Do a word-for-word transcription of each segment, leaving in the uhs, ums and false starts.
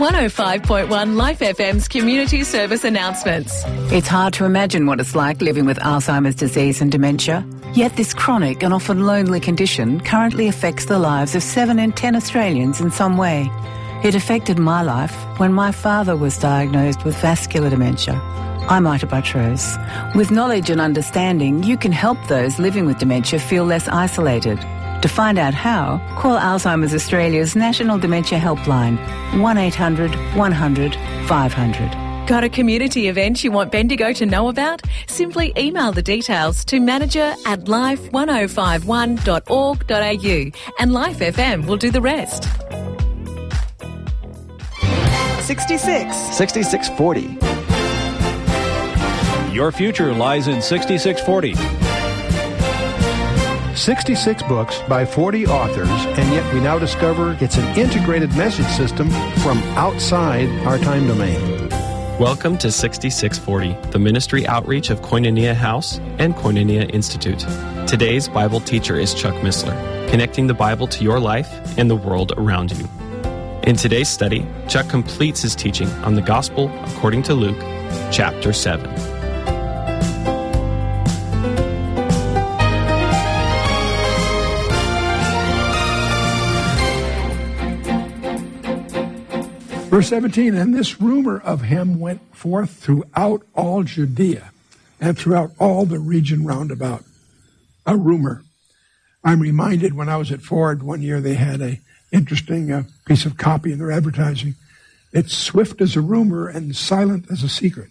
one oh five point one Life F M's community service announcements. It's hard to imagine what it's like living with Alzheimer's disease and dementia. Yet this chronic and often lonely condition currently affects the lives of seven in ten Australians in some way. It affected my life when my father was diagnosed with vascular dementia. I'm Ita Buttrose. With knowledge and understanding, you can help those living with dementia feel less isolated. To find out how, call Alzheimer's Australia's National Dementia Helpline, one eight hundred one hundred five hundred. Got a community event you want Bendigo to know about? Simply email the details to manager at life one oh five one dot org dot a u and Life F M will do the rest. sixty-six. sixty-six forty. Your future lies in sixty-six forty. sixty-six books by forty authors, and yet we now discover it's an integrated message system from outside our time domain. Welcome to sixty-six forty, the ministry outreach of Koinonia House and Koinonia Institute. Today's Bible teacher is Chuck Missler, connecting the Bible to your life and the world around you. In today's study, Chuck completes his teaching on the Gospel according to Luke, chapter seven. Verse seventeen, and this rumor of him went forth throughout all Judea and throughout all the region round about. A rumor. I'm reminded when I was at Ford one year, they had a interesting uh, piece of copy in their advertising. It's swift as a rumor and silent as a secret.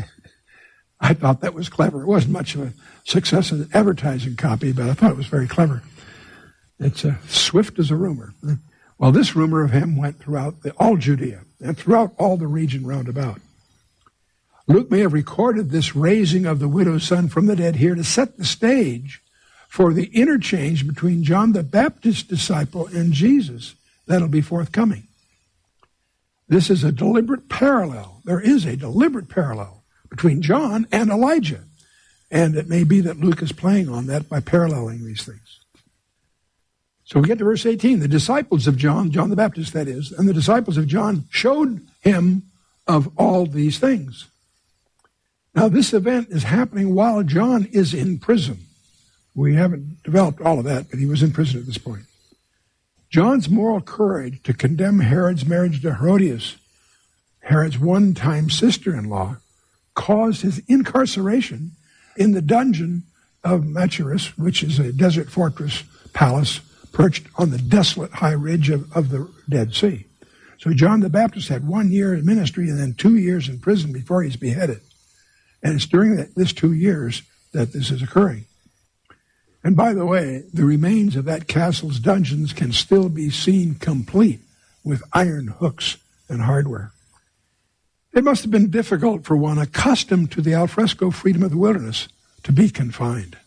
I thought that was clever. It wasn't much of a success in advertising copy, but I thought it was very clever. It's uh, swift as a rumor. Well, this rumor of him went throughout the, all Judea and throughout all the region round about. Luke may have recorded this raising of the widow's son from the dead here to set the stage for the interchange between John the Baptist's disciple and Jesus that'll be forthcoming. This is a deliberate parallel. There is a deliberate parallel between John and Elijah. And it may be that Luke is playing on that by paralleling these things. So we get to verse eighteen. The disciples of John, John the Baptist that is, and the disciples of John showed him of all these things. Now this event is happening while John is in prison. We haven't developed all of that, but he was in prison at this point. John's moral courage to condemn Herod's marriage to Herodias, Herod's one-time sister-in-law, caused his incarceration in the dungeon of Machaerus, which is a desert fortress palace perched on the desolate high ridge of, of the Dead Sea. So John the Baptist had one year in ministry and then two years in prison before he's beheaded. And it's during that, this two years that this is occurring. And by the way, the remains of that castle's dungeons can still be seen complete with iron hooks and hardware. It must have been difficult for one accustomed to the alfresco freedom of the wilderness to be confined.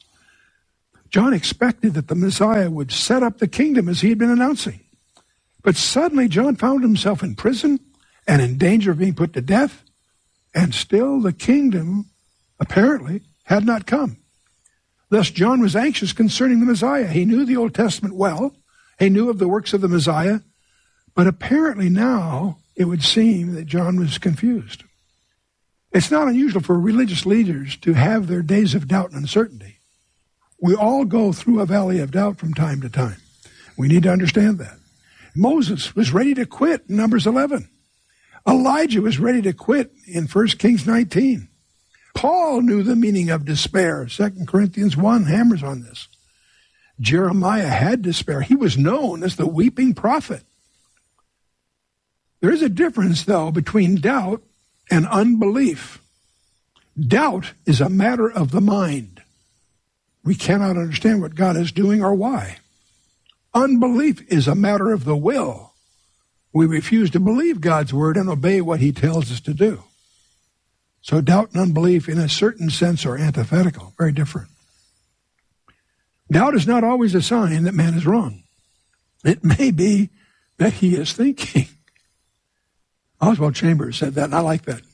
John expected that the Messiah would set up the kingdom as he had been announcing. But suddenly John found himself in prison and in danger of being put to death, and still the kingdom, apparently, had not come. Thus John was anxious concerning the Messiah. He knew the Old Testament well. He knew of the works of the Messiah. But apparently now it would seem that John was confused. It's not unusual for religious leaders to have their days of doubt and uncertainty. We all go through a valley of doubt from time to time. We need to understand that. Moses was ready to quit in Numbers eleven. Elijah was ready to quit in First Kings nineteen. Paul knew the meaning of despair. Second Corinthians one hammers on this. Jeremiah had despair. He was known as the weeping prophet. There is a difference, though, between doubt and unbelief. Doubt is a matter of the mind. We cannot understand what God is doing or why. Unbelief is a matter of the will. We refuse to believe God's word and obey what he tells us to do. So doubt and unbelief, in a certain sense, are antithetical, very different. Doubt is not always a sign that man is wrong. It may be that he is thinking. Oswald Chambers said that, and I like that.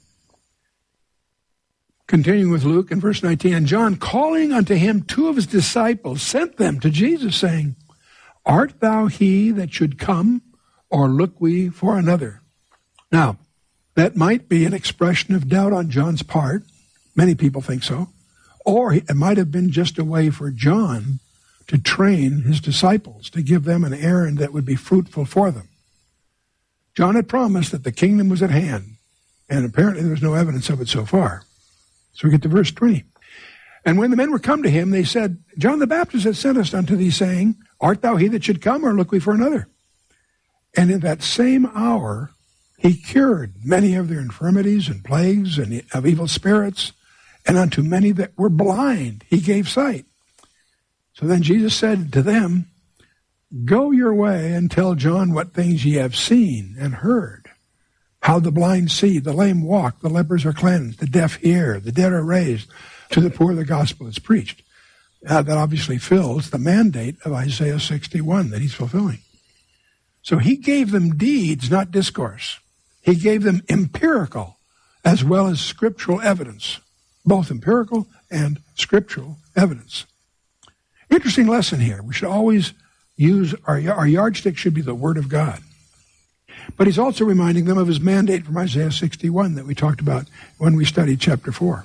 Continuing with Luke in verse nineteen, and John, calling unto him two of his disciples, sent them to Jesus, saying, Art thou he that should come, or look we for another? Now, that might be an expression of doubt on John's part. Many people think so. Or it might have been just a way for John to train his disciples, to give them an errand that would be fruitful for them. John had promised that the kingdom was at hand, and apparently there was no evidence of it so far. So we get to verse twenty. And when the men were come to him, they said, John the Baptist has sent us unto thee, saying, Art thou he that should come, or look we for another? And in that same hour he cured many of their infirmities and plagues and of evil spirits, and unto many that were blind he gave sight. So then Jesus said to them, Go your way and tell John what things ye have seen and heard, how the blind see, the lame walk, the lepers are cleansed, the deaf hear, the dead are raised, to the poor the gospel is preached. Uh, that obviously fills the mandate of Isaiah sixty-one that he's fulfilling. So he gave them deeds, not discourse. He gave them empirical as well as scriptural evidence, both empirical and scriptural evidence. Interesting lesson here. We should always use, our, our yardstick should be the Word of God. But he's also reminding them of his mandate from Isaiah sixty-one that we talked about when we studied chapter four.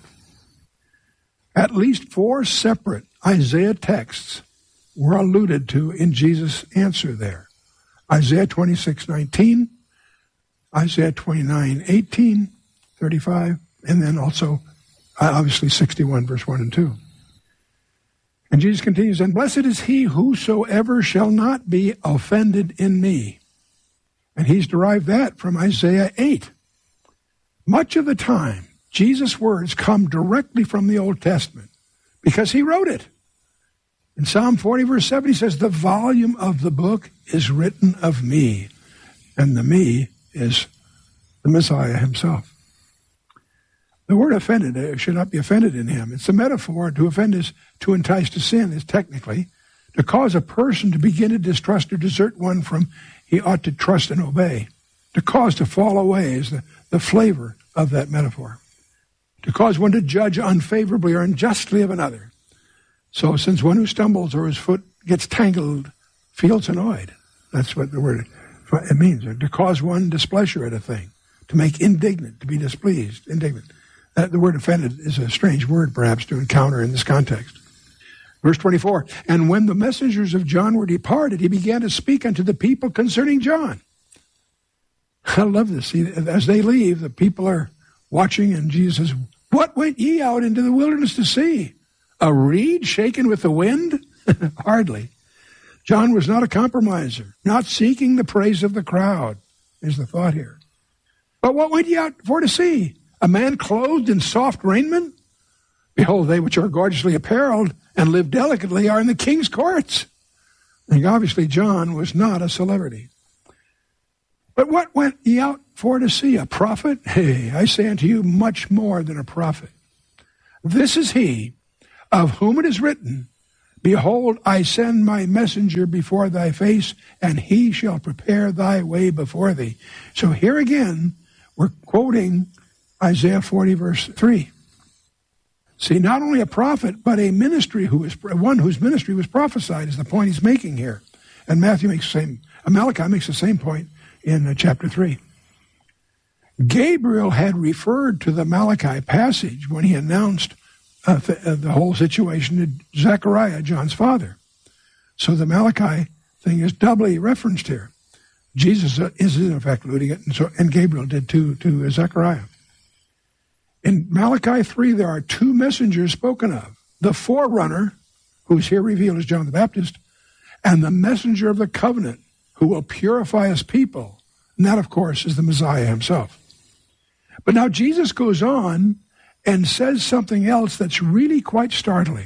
At least four separate Isaiah texts were alluded to in Jesus' answer there. Isaiah twenty-six nineteen, Isaiah twenty-nine eighteen, thirty-five, and then also, obviously, sixty-one, verse one and two. And Jesus continues, And blessed is he whosoever shall not be offended in me. And he's derived that from Isaiah eight. Much of the time, Jesus' words come directly from the Old Testament because he wrote it. In Psalm forty, verse seven, he says, The volume of the book is written of me. And the me is the Messiah himself. The word offended uh, should not be offended in him. It's a metaphor. To offend is to entice to sin, is technically to cause a person to begin to distrust or desert one from he ought to trust and obey. To cause to fall away is the, the flavor of that metaphor. To cause one to judge unfavorably or unjustly of another. So since one who stumbles or his foot gets tangled feels annoyed. That's what the word it means. Or to cause one displeasure at a thing. To make indignant, to be displeased, indignant. That, the word offended is a strange word perhaps to encounter in this context. Verse twenty-four, And when the messengers of John were departed, he began to speak unto the people concerning John. I love this. See, as they leave, the people are watching, and Jesus says, What went ye out into the wilderness to see? A reed shaken with the wind? Hardly. John was not a compromiser, not seeking the praise of the crowd, is the thought here. But what went ye out for to see? A man clothed in soft raiment? Behold, they which are gorgeously apparelled and live delicately are in the king's courts. And obviously John was not a celebrity. But what went ye out for to see? A prophet? Hey, I say unto you, much more than a prophet. This is he of whom it is written, Behold, I send my messenger before thy face, and he shall prepare thy way before thee. So here again, we're quoting Isaiah forty, verse three. See, not only a prophet, but a ministry who is one whose ministry was prophesied is the point he's making here. And Matthew makes the same, Malachi makes the same point in uh, chapter three. Gabriel had referred to the Malachi passage when he announced uh, th- uh, the whole situation to Zechariah, John's father. So the Malachi thing is doubly referenced here. Jesus uh, is in effect alluding it, and, so, and Gabriel did too to uh, Zechariah. In Malachi three, there are two messengers spoken of. The forerunner, who's here revealed as John the Baptist, and the messenger of the covenant, who will purify his people. And that, of course, is the Messiah himself. But now Jesus goes on and says something else that's really quite startling.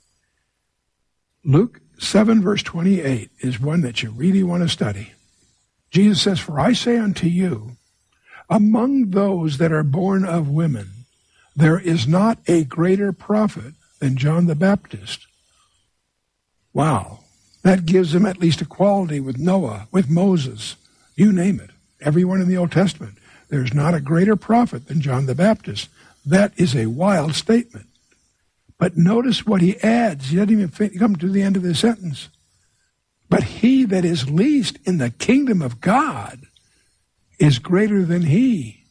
Luke seven, verse twenty-eight is one that you really want to study. Jesus says, For I say unto you, among those that are born of women, there is not a greater prophet than John the Baptist. Wow. That gives him at least equality with Noah, with Moses, you name it. Everyone in the Old Testament. There's not a greater prophet than John the Baptist. That is a wild statement. But notice what he adds. He doesn't even come to the end of the sentence. But he that is least in the kingdom of God is greater than he.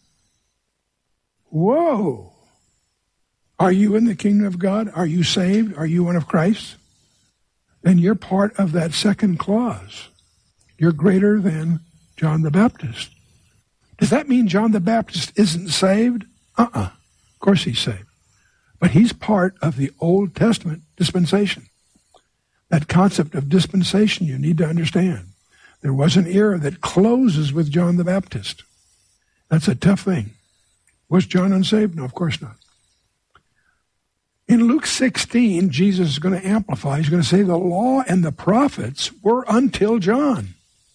Whoa! Are you in the kingdom of God? Are you saved? Are you one of Christ? Then you're part of that second clause. You're greater than John the Baptist. Does that mean John the Baptist isn't saved? Uh-uh. Of course he's saved. But he's part of the Old Testament dispensation. That concept of dispensation you need to understand. There was an era that closes with John the Baptist. That's a tough thing. Was John unsaved? No, of course not. In Luke sixteen, Jesus is going to amplify. He's going to say the law and the prophets were until John.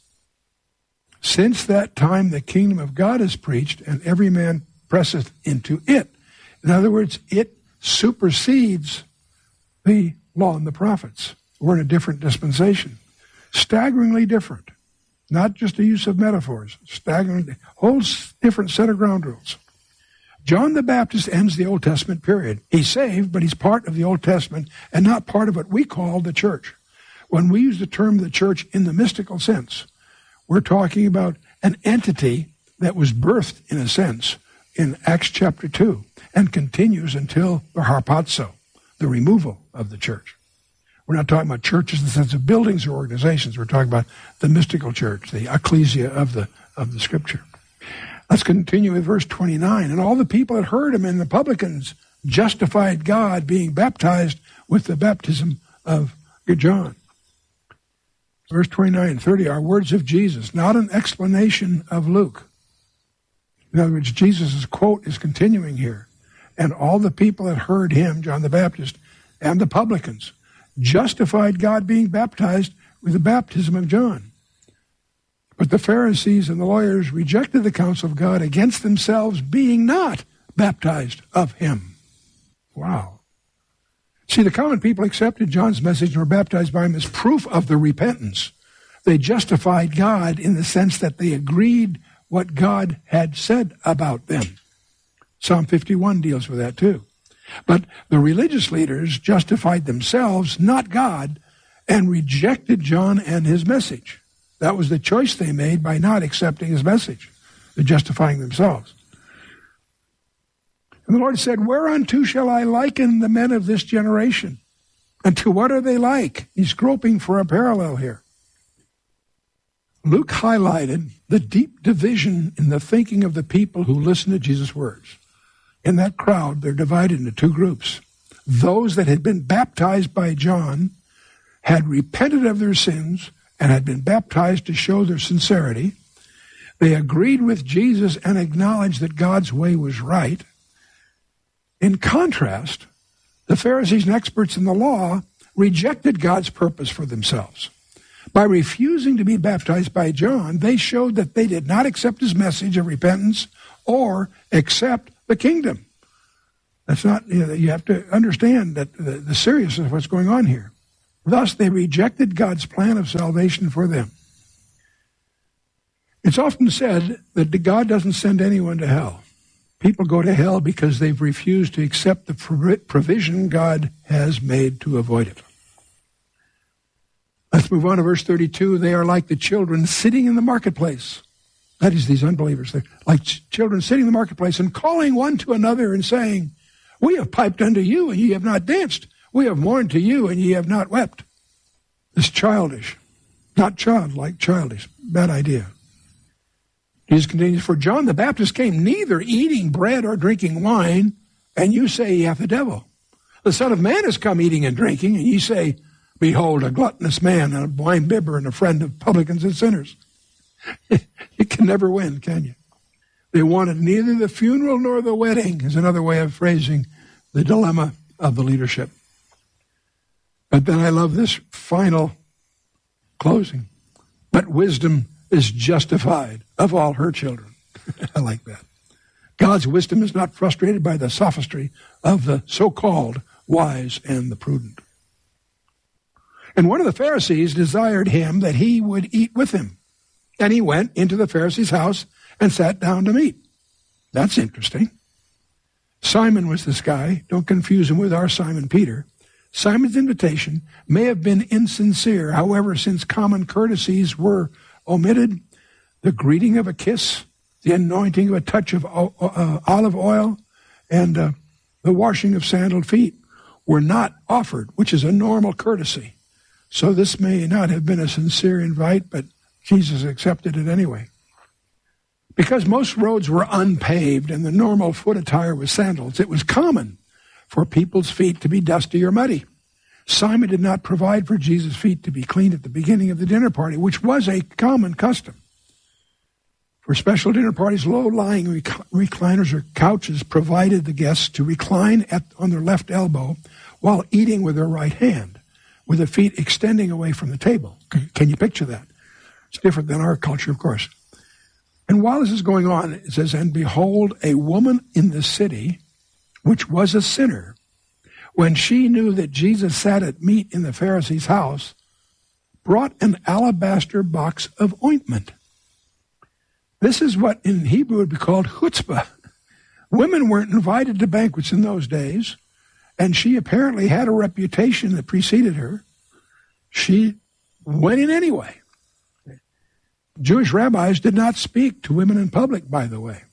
Since that time the kingdom of God is preached, and every man presseth into it. In other words, it supersedes the law and the prophets. We're in a different dispensation. Staggeringly different. Not just a use of metaphors. Staggeringly, whole different set of ground rules. John the Baptist ends the Old Testament period. He's saved, but he's part of the Old Testament and not part of what we call the church. When we use the term the church in the mystical sense, we're talking about an entity that was birthed, in a sense, in Acts chapter two and continues until the harpazo, the removal of the church. We're not talking about churches in the sense of buildings or organizations. We're talking about the mystical church, the ecclesia of the of the Scripture. Let's continue with verse twenty-nine. And all the people that heard him and the publicans justified God, being baptized with the baptism of John. Verse twenty-nine and thirty are words of Jesus, not an explanation of Luke. In other words, Jesus' quote is continuing here. And all the people that heard him, John the Baptist, and the publicans, justified God, being baptized with the baptism of John. But the Pharisees and the lawyers rejected the counsel of God against themselves, being not baptized of him. Wow. See, the common people accepted John's message and were baptized by him as proof of the repentance. They justified God in the sense that they agreed what God had said about them. Psalm fifty-one deals with that too. But the religious leaders justified themselves, not God, and rejected John and his message. That was the choice they made by not accepting his message. They're justifying themselves. And the Lord said, whereunto shall I liken the men of this generation? And to what are they like? He's groping for a parallel here. Luke highlighted the deep division in the thinking of the people who listen to Jesus' words. In that crowd, they're divided into two groups. Those that had been baptized by John had repented of their sins and had been baptized to show their sincerity. They agreed with Jesus and acknowledged that God's way was right. In contrast, the Pharisees and experts in the law rejected God's purpose for themselves. By refusing to be baptized by John, they showed that they did not accept his message of repentance or accept the kingdom. That's not, you know, you have to understand that the, the seriousness of what's going on here. Thus, they rejected God's plan of salvation for them. It's often said that God doesn't send anyone to hell. People go to hell because they've refused to accept the provision God has made to avoid it. Let's move on to verse thirty-two. They are like the children sitting in the marketplace. That is, these unbelievers. They're like ch- children sitting in the marketplace and calling one to another and saying, we have piped unto you, and ye have not danced. We have mourned to you, and ye have not wept. It's childish. Not childlike, childish. Bad idea. Jesus continues, for John the Baptist came neither eating bread or drinking wine, and you say ye have the devil. The Son of Man has come eating and drinking, and ye say, behold, a gluttonous man, and a wine bibber, and a friend of publicans and sinners. You can never win, can you? They wanted neither the funeral nor the wedding, is another way of phrasing the dilemma of the leadership. But then I love this final closing. But wisdom is justified of all her children. I like that. God's wisdom is not frustrated by the sophistry of the so-called wise and the prudent. And one of the Pharisees desired him that he would eat with him. And he went into the Pharisee's house and sat down to meat. That's interesting. Simon was this guy. Don't confuse him with our Simon Peter. Simon's invitation may have been insincere. However, since common courtesies were omitted, the greeting of a kiss the anointing of a touch of uh, olive oil, and uh, the washing of sandaled feet were not offered, which is a normal courtesy. So this may not have been a sincere invite, but Jesus accepted it anyway. Because most roads were unpaved and the normal foot attire was sandals, it was common for people's feet to be dusty or muddy. Simon did not provide for Jesus' feet to be cleaned at the beginning of the dinner party, which was a common custom. For special dinner parties, low-lying rec- recliners or couches provided the guests to recline at, on their left elbow while eating with their right hand, with the feet extending away from the table. Can you picture that? It's different than our culture, of course. And while this is going on, it says, and behold, a woman in the city, which was a sinner, when she knew that Jesus sat at meat in the Pharisee's house, brought an alabaster box of ointment. This is what in Hebrew would be called chutzpah. Women weren't invited to banquets in those days, and she apparently had a reputation that preceded her. She went in anyway. Jewish rabbis did not speak to women in public, by the way.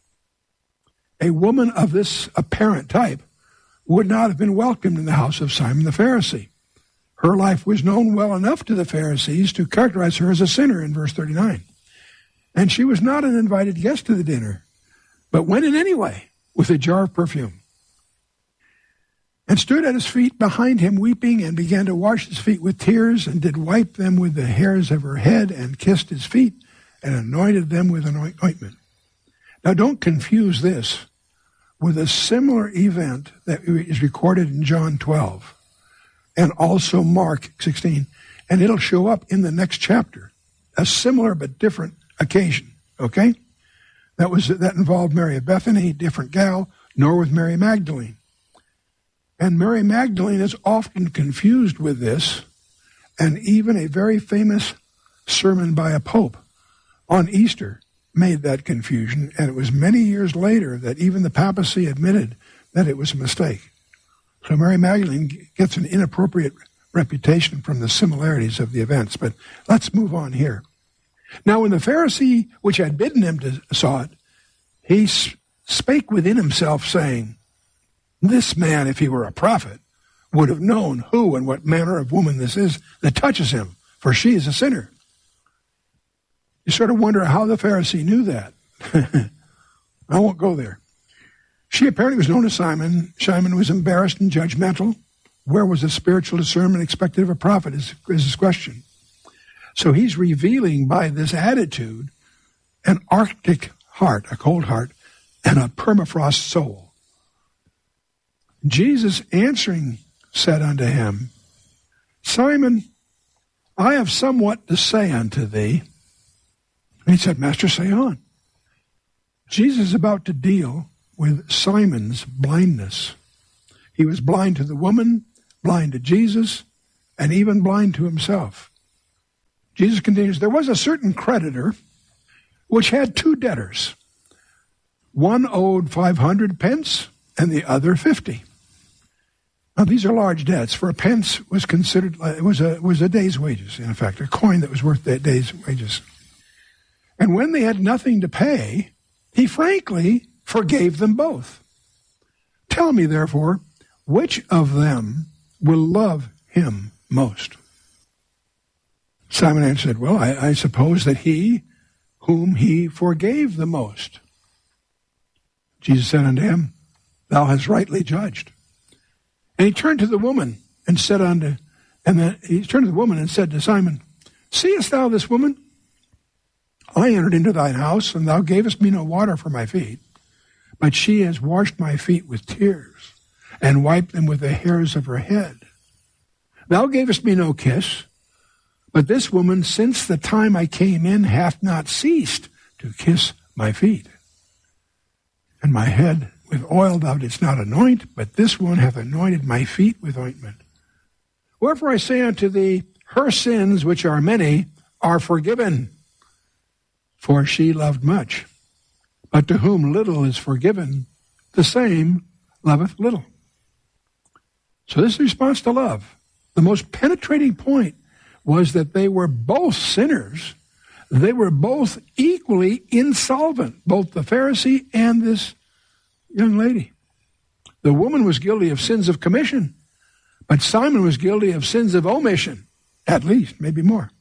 A woman of this apparent type would not have been welcomed in the house of Simon the Pharisee. Her life was known well enough to the Pharisees to characterize her as a sinner in verse thirty-nine. And she was not an invited guest to the dinner, but went in anyway with a jar of perfume. And stood at his feet behind him weeping, and began to wash his feet with tears, and did wipe them with the hairs of her head, and kissed his feet, and anointed them with an ointment. Now don't confuse this with a similar event that is recorded in John twelve, and also Mark sixteen, and it'll show up in the next chapter. A similar but different occasion, okay? That was that involved Mary of Bethany, different gal, nor with Mary Magdalene. And Mary Magdalene is often confused with this, and even a very famous sermon by a pope on Easter made that confusion, and it was many years later that even the papacy admitted that it was a mistake. So Mary Magdalene gets an inappropriate reputation from the similarities of the events, but let's move on here. Now when the Pharisee which had bidden him to, saw it, he spake within himself, saying, this man, if he were a prophet, would have known who and what manner of woman this is that touches him, for she is a sinner. You sort of wonder how the Pharisee knew that. I won't go there. She apparently was known as Simon. Simon was embarrassed and judgmental. Where was the spiritual discernment expected of a prophet is, is his question. So he's revealing by this attitude an Arctic heart, a cold heart, and a permafrost soul. Jesus answering said unto him, Simon, I have somewhat to say unto thee. And he said, Master, say on. Jesus is about to deal with Simon's blindness. He was blind to the woman, blind to Jesus, and even blind to himself. Jesus continues, there was a certain creditor which had two debtors. One owed five hundred pence and the other fifty. Now, these are large debts. For a pence was considered, it was a, was a day's wages, in fact, a coin that was worth that day's wages. And when they had nothing to pay, he frankly forgave them both. Tell me, therefore, which of them will love him most? Simon answered, well, I, I suppose that he whom he forgave the most. Jesus said unto him, thou hast rightly judged. And he turned to the woman and said unto, and then he turned to the woman and said to Simon, seest thou this woman? I entered into thine house, and thou gavest me no water for my feet, but she has washed my feet with tears, and wiped them with the hairs of her head. Thou gavest me no kiss, but this woman, since the time I came in, hath not ceased to kiss my feet. And my head with oil thou didst not anoint, but this one hath anointed my feet with ointment. Wherefore I say unto thee, her sins, which are many, are forgiven, for she loved much. But to whom little is forgiven, the same loveth little. So this is the response to love. The most penetrating point was that they were both sinners, They were both equally insolvent, both the Pharisee and this young lady. The woman was guilty of sins of commission, but Simon was guilty of sins of omission, at least, maybe more.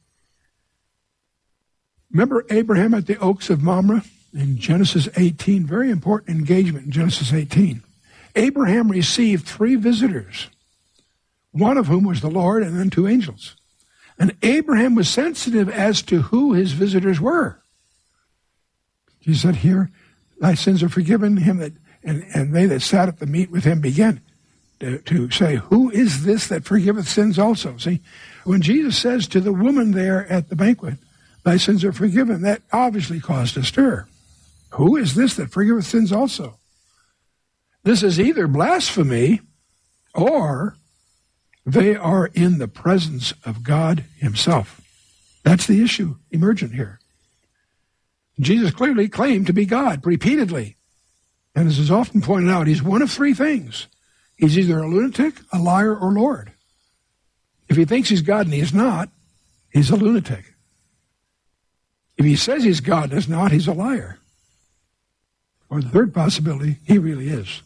Remember Abraham at the oaks of Mamre in Genesis eighteen? Very important engagement in Genesis eighteen. Abraham received three visitors, one of whom was the Lord, and then two angels. And Abraham was sensitive as to who his visitors were. He said, here, thy sins are forgiven. Him that and, and they that sat at the meat with him began to, to say, who is this that forgiveth sins also? See, when Jesus says to the woman there at the banquet, thy sins are forgiven, that obviously caused a stir. Who is this that forgiveth sins also? This is either blasphemy or they are in the presence of God himself. That's the issue emergent here. Jesus clearly claimed to be God repeatedly. And as is often pointed out, he's one of three things. He's either a lunatic, a liar, or Lord. If he thinks he's God and he's not, he's a lunatic. If he says he's God and is not, he's a liar. Or the third possibility, he really is.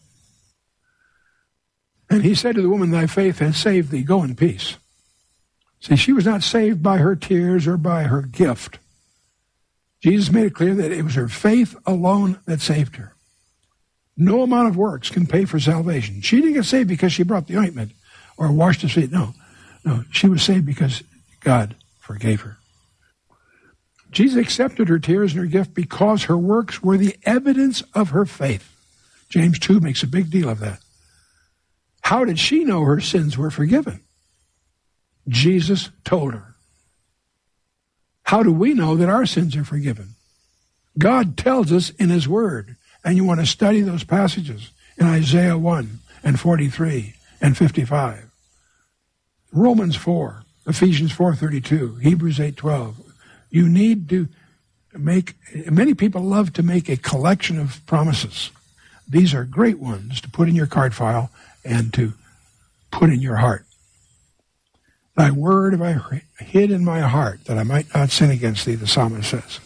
And he said to the woman, thy faith has saved thee, go in peace. See, she was not saved by her tears or by her gift. Jesus made it clear that it was her faith alone that saved her. No amount of works can pay for salvation. She didn't get saved because she brought the ointment or washed his feet. No, no, she was saved because God forgave her. Jesus accepted her tears and her gift because her works were the evidence of her faith. James two makes a big deal of that. How did she know her sins were forgiven? Jesus told her. How do we know that our sins are forgiven? God tells us in his word, and you want to study those passages in Isaiah one and forty-three and fifty-five. Romans four, Ephesians four thirty-two, Hebrews eight twelve. You need to make, many people love to make a collection of promises. These are great ones to put in your card file and to put in your heart. Thy word have I hid in my heart, that I might not sin against thee, the psalmist says.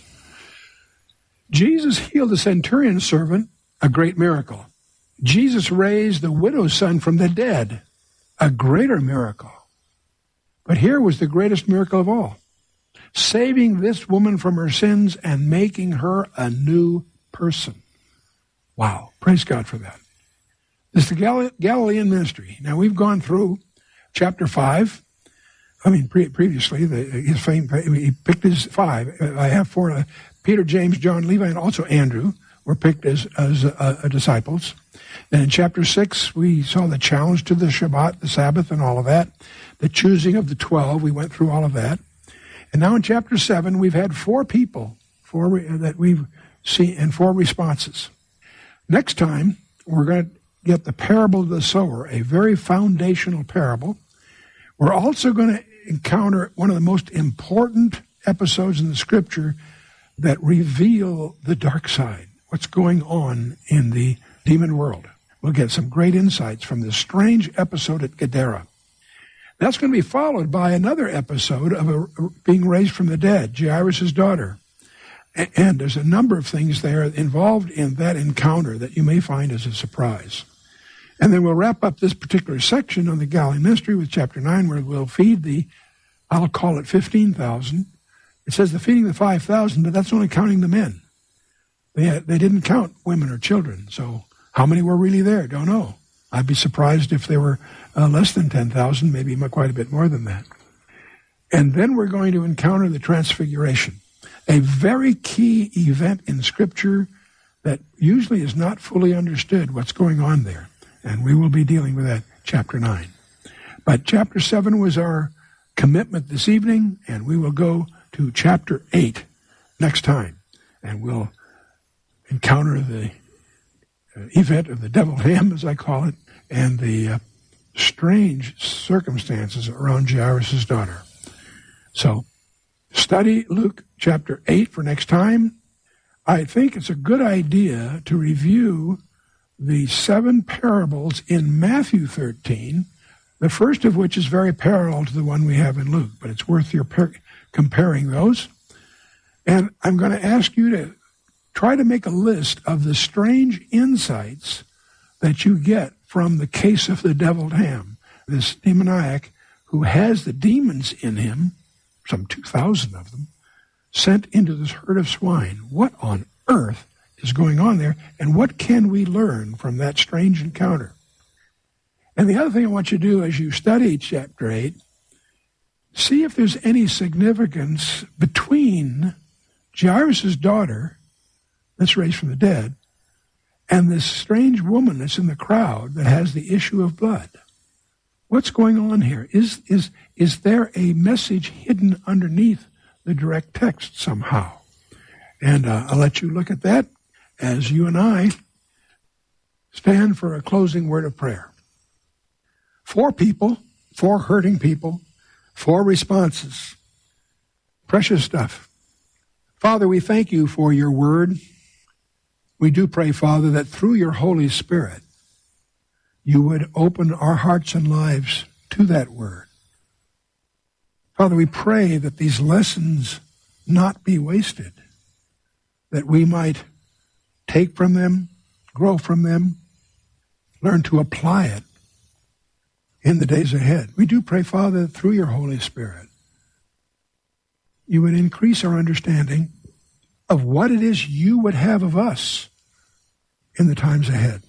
Jesus healed the centurion's servant, a great miracle. Jesus raised the widow's son from the dead, a greater miracle. But here was the greatest miracle of all, saving this woman from her sins and making her a new person. Wow, praise God for that. This is the Gal- Galilean ministry. Now, we've gone through chapter five. I mean, pre- previously, the, his fame, he picked his five. I have four. Uh, Peter, James, John, Levi, and also Andrew were picked as, as uh, uh, disciples. And in chapter six, we saw the challenge to the Shabbat, the Sabbath, and all of that. The choosing of the twelve, we went through all of that. And now in chapter seven, we've had four people four re- that we've seen, and four responses. Next time, we're going to get the parable of the sower, a very foundational parable. We're also going to encounter one of the most important episodes in the scripture that reveal the dark side, what's going on in the demon world. We'll get some great insights from this strange episode at Gadara. That's going to be followed by another episode of a, being raised from the dead, Jairus' daughter. And there's a number of things there involved in that encounter that you may find as a surprise. And then we'll wrap up this particular section on the Galilean ministry with chapter nine, where we'll feed the, I'll call it fifteen thousand. It says the feeding the five thousand, but that's only counting the men. They, had, they didn't count women or children. So how many were really there? Don't know. I'd be surprised if there were uh, less than ten thousand, maybe quite a bit more than that. And then we're going to encounter the Transfiguration, a very key event in Scripture that usually is not fully understood what's going on there. And we will be dealing with that chapter nine. But chapter seven was our commitment this evening, and we will go to chapter eight next time. And we'll encounter the event of the deviled ham, as I call it, and the uh, strange circumstances around Jairus' daughter. So, study Luke chapter eight for next time. I think it's a good idea to review the seven parables in Matthew thirteen, the first of which is very parallel to the one we have in Luke, but it's worth your per- comparing those. And I'm going to ask you to try to make a list of the strange insights that you get from the case of the deviled ham. This demoniac who has the demons in him, some two thousand of them, sent into this herd of swine. What on earth is going on there, and what can we learn from that strange encounter? And the other thing I want you to do as you study chapter eight, see if there's any significance between Jairus' daughter that's raised from the dead and this strange woman that's in the crowd that has the issue of blood. What's going on here? Is, is, is there a message hidden underneath the direct text somehow? And uh, I'll let you look at that as you and I stand for a closing word of prayer. Four people, four hurting people, four responses. Precious stuff. Father, we thank you for your word. We do pray, Father, that through your Holy Spirit, you would open our hearts and lives to that word. Father, we pray that these lessons not be wasted, that we might take from them, grow from them, learn to apply it in the days ahead. We do pray, Father, that through your Holy Spirit, you would increase our understanding of what it is you would have of us in the times ahead.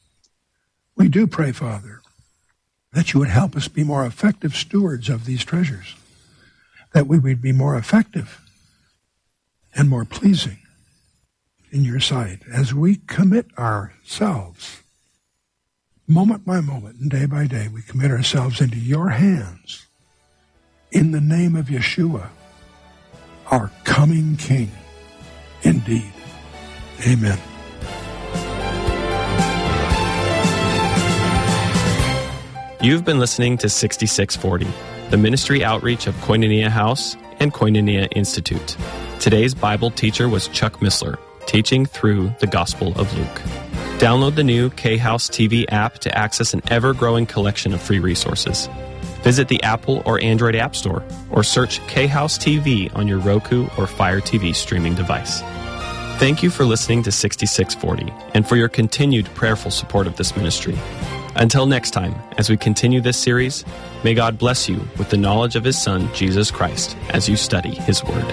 We do pray, Father, that you would help us be more effective stewards of these treasures, that we would be more effective and more pleasing in your sight as we commit ourselves, moment by moment and day by day, we commit ourselves into your hands in the name of Yeshua, our coming King. Indeed. Amen. You've been listening to sixty-six forty, the ministry outreach of Koinonia House and Koinonia Institute. Today's Bible teacher was Chuck Missler, teaching through the Gospel of Luke. Download the new K-House T V app to access an ever-growing collection of free resources. Visit the Apple or Android App Store, or search K-House T V on your Roku or Fire T V streaming device. Thank you for listening to sixty-six forty, and for your continued prayerful support of this ministry. Until next time, as we continue this series, may God bless you with the knowledge of His Son, Jesus Christ, as you study His Word.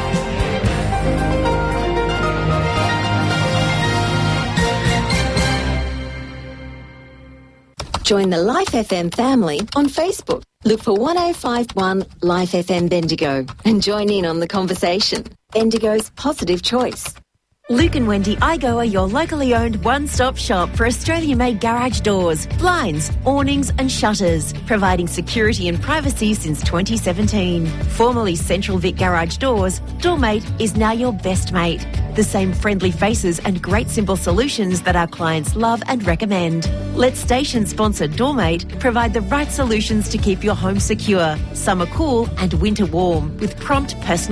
Join the Life F M family on Facebook. Look for one oh five point one Life F M Bendigo and join in on the conversation. Bendigo's positive choice. Luke and Wendy Igo are your locally owned one-stop shop for Australian-made garage doors, blinds, awnings and shutters, providing security and privacy since twenty seventeen. Formerly Central Vic Garage Doors, Doormate is now your best mate. The same friendly faces and great simple solutions that our clients love and recommend. Let station-sponsored Doormate provide the right solutions to keep your home secure, summer cool and winter warm, with prompt personal